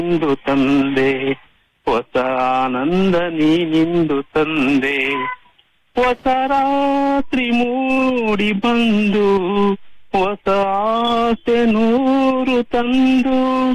ಇಂದು ತಂದೆ ಹೊಸ ಆನಂದ ನೀನಿಂದು ತಂದೆ, ಹೊಸ ರಾತ್ರಿ ಮೂಡಿ ಬಂದು ಹೊಸ ಆಸೆ ನೂರು ತಂದು